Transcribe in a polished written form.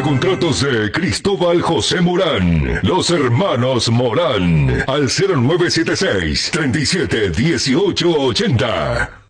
contratos de Cristóbal José Morán. Los hermanos Morán. Al 0976 37 18 80.